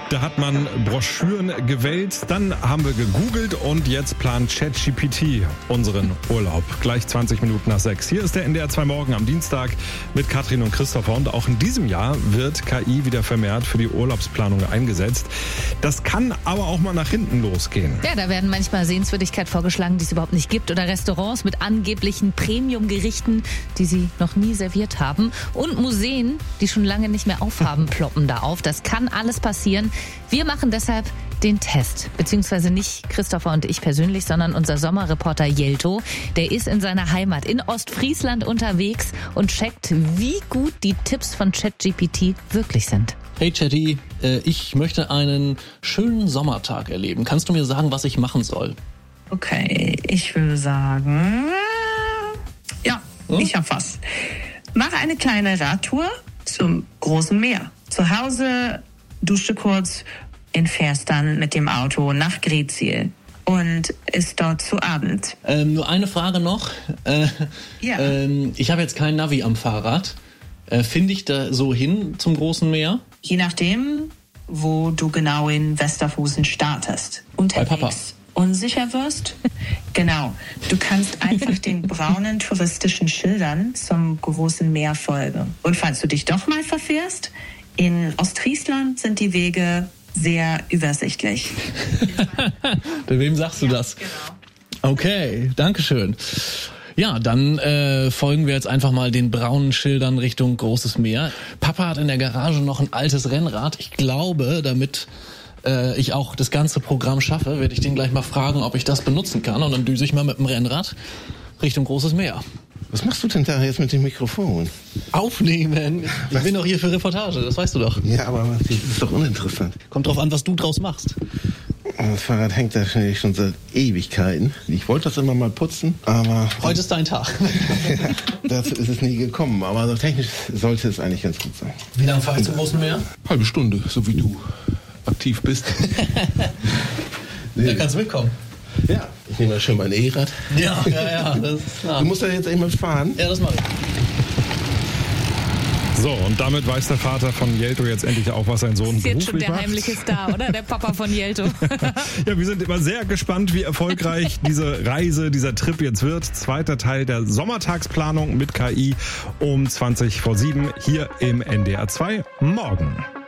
Da hat man Broschüren gewählt, dann haben wir gegoogelt und jetzt plant ChatGPT unseren Urlaub. Gleich 20 Minuten nach 6. Hier ist der NDR 2 Morgen am Dienstag mit Katrin und Christopher. Und auch in diesem Jahr wird KI wieder vermehrt für die Urlaubsplanung eingesetzt. Das kann aber auch mal nach hinten losgehen. Ja, da werden manchmal Sehenswürdigkeiten vorgeschlagen, die es überhaupt nicht gibt. Oder Restaurants mit angeblichen Premium-Gerichten, die sie noch nie serviert haben. Und Museen, die schon lange nicht mehr aufhaben, ploppen da auf. Das kann alles passieren. Wir machen deshalb den Test. Beziehungsweise nicht Christopher und ich persönlich, sondern unser Sommerreporter Jelto. Der ist in seiner Heimat in Ostfriesland unterwegs und checkt, wie gut die Tipps von ChatGPT wirklich sind. Hey Chatty, ich möchte einen schönen Sommertag erleben. Kannst du mir sagen, was ich machen soll? Okay, ich würde sagen, ich hab was. Mach eine kleine Radtour zum großen Meer. Zu Hause dusche kurz und fährst dann mit dem Auto nach Greetsiel und ist dort zu Abend. Nur eine Frage noch. Ich habe jetzt kein Navi am Fahrrad. Finde ich da so hin zum großen Meer? Je nachdem, wo du genau in Westerhusen startest. Bei Papa. Unsicher wirst? Genau. Du kannst einfach den braunen touristischen Schildern zum großen Meer folgen. Und falls du dich doch mal verfährst, in Ostfriesland sind die Wege sehr übersichtlich. Wem sagst du das? Genau. Okay, dankeschön. Ja, dann folgen wir jetzt einfach mal den braunen Schildern Richtung Großes Meer. Papa hat in der Garage noch ein altes Rennrad. Ich glaube, damit ich auch das ganze Programm schaffe, werde ich den gleich mal fragen, ob ich das benutzen kann. Und dann düse ich mal mit dem Rennrad Richtung Großes Meer. Was machst du denn da jetzt mit dem Mikrofon? Aufnehmen. Ich bin doch hier für Reportage, das weißt du doch. Ja, aber das ist doch uninteressant. Kommt drauf an, was du draus machst. Das Fahrrad hängt da schon seit Ewigkeiten. Ich wollte das immer mal putzen, aber... Heute ist dein Tag. Dazu ist es nie gekommen, aber so technisch sollte es eigentlich ganz gut sein. Wie lange fahr ich zum Großen Meer? Halbe Stunde, so wie du aktiv bist. Da kannst du mitkommen. Ja, ich nehme mal schon mein E-Rad. Ja, das ist klar. Du musst da jetzt einmal fahren. Ja, das mache ich. So, und damit weiß der Vater von Jelto jetzt endlich auch, was sein Sohn Das ist jetzt schon beruflich der macht. heimliche Star, oder? Der Papa von Jelto. Ja, wir sind immer sehr gespannt, wie erfolgreich diese Reise, dieser Trip jetzt wird. Zweiter Teil der Sommertagsplanung mit KI um 7:20 hier im NDR 2 morgen.